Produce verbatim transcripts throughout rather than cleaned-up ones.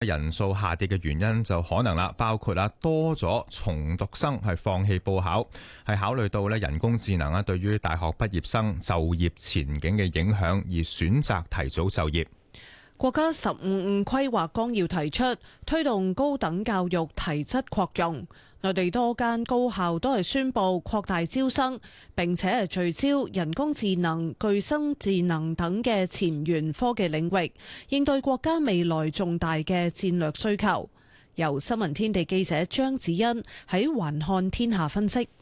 人數下跌嘅原因就可能啦，包括啦多咗重讀生係放棄報考，係考慮到咧人工智能啊對於大學畢業生就業前景嘅影響而選擇提早就業。 國家十五五規劃綱要提出推動高等教育提質擴容，內地多間高校都係宣布擴大招生，並且係聚焦人工智能、具身智能等嘅前沿科技領域，應對國家未來重大嘅戰略需求。由新聞天地記者張子欣喺環看天下分析。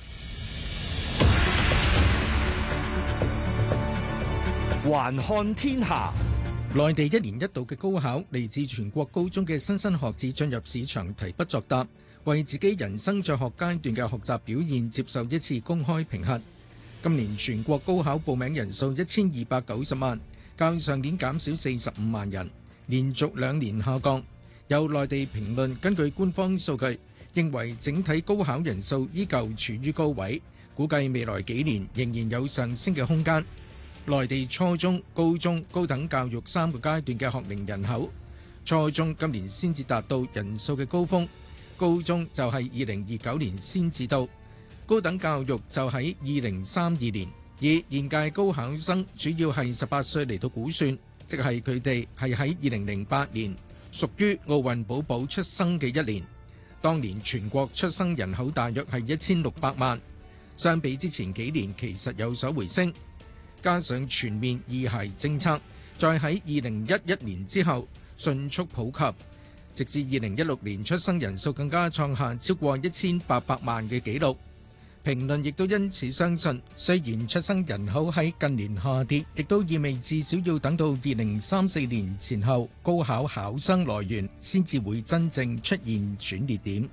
環看天下。 內地一年一度嘅高考，嚟自全國高中嘅莘莘學子進入試場題不作答，為自己人生在學階段嘅學習表現接受一次公開評核。今年全國高考報名人數一千二百九十萬，較上年減少四十五萬人，連續兩年下降。有內地評論根據官方數據，認為整體高考人數依舊處於高位，估計未來幾年仍然有上升嘅空間。內地初中、高中、高等教育三個階段嘅學齡人口，初中今年先至達到人數嘅高峰，高中就係二零二九年先至到，高等教育就喺二零三二年。以現屆高考生主要係十八歲嚟到估算，即係佢哋係喺二零零八年屬於奧運寶寶出生嘅一年。當年全國出生人口大約係一千六百萬，相比之前幾年其實有所回升。加上全面二孩政策，再喺二零一一年之後迅速普及，直至二零一六年出生人數更加創下超過一千八百萬嘅紀錄。評論亦都因此相信，雖然出生人口喺近年下跌，亦都意味至少要等到二零三四年前後，高考考生來源先至會真正出現轉捩點。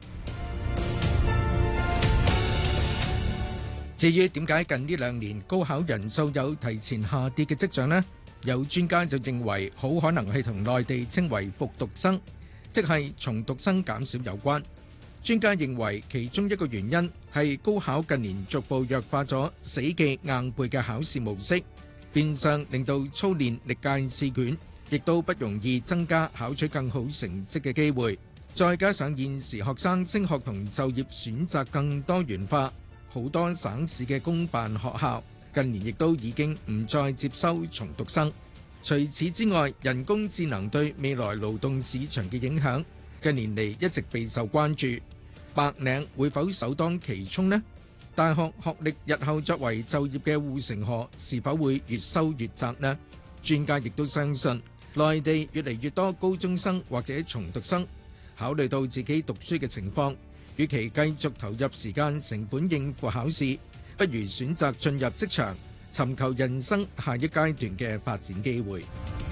至於點解近呢兩年高考人數有提前下跌嘅跡象呢？有專家就認為好可能係同內地稱為復讀生，即係重讀生減少有關。專家認為其中一個原因係高考近年逐步弱化咗死記硬背嘅考試模式，變相令到操練歷屆試卷，亦都不容易增加考取更好成績嘅機會。再加上現時學生升學同就業選擇更多元化，好多省市嘅公辦學校近年亦都已經唔再接收重讀生。除此之外，人工智能對未來勞動市場嘅影響近年嚟一直備受關注。白領會否首當其衝呢？大學學歷日後作為就業嘅護城河，是否會越收越窄呢？專家亦都相信，內地越嚟越多高中生或者重讀生，考慮到自己讀書嘅情況，與其繼續投入時間成本應付考試，不如選擇進入職場，尋求人生下一階段嘅發展機會。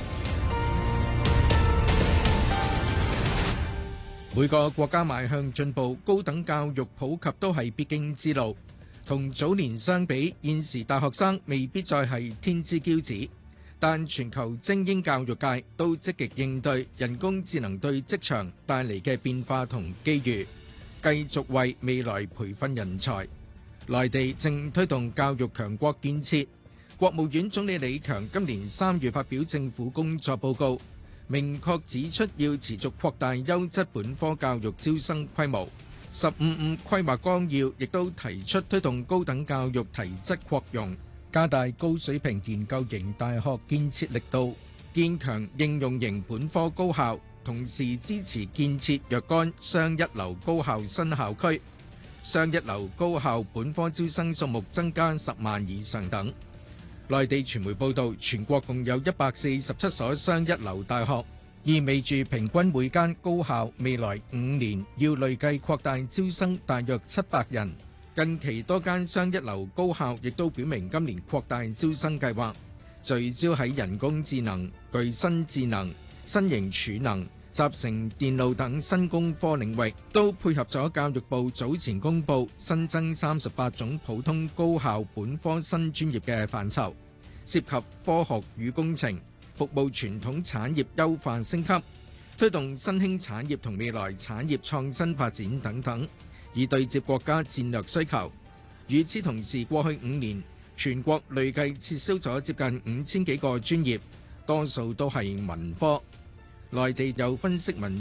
每個國家邁向進步，高等教育普及都係必經之路。同早年相比，現時大學生未必再係天之驕子，但全球精英教育界都積極應對人工智能對職場帶嚟嘅變化同機遇，繼續為未來培訓人才。內地正推動教育強國建設，國務院總理李強今年三月發表政府工作報告，明確指出要持續擴大優質本科教育招生規模。十五五規劃綱要亦都提出推動高等教育提質擴容，加大高水平研究型大學建設力度，堅強應用型本科高校，同時支持建設若干雙一流高校新校區，雙一流高校本科招生數目增加十萬以上等。內地傳媒報道，全國共有一百四十七所雙一流大學，意味住平均每間高校未來五年要累計擴大招生大約七百人。近期多間雙一流高校亦都表明今年擴大招生計劃，聚焦喺人工智能、具身智能、新型儲能、集成電路等新工科領域，都配合咗教育部早前公布新增三十八種普通高校本科新專業嘅範疇，涉及科學與工程、服務傳統產業優化升級、推動新興產業同未來產業創新發展等等，以對接國家戰略需求。與此同時，過去五年全國累計撤銷咗接近五千幾個專業，多數都係文科。 內地有分析民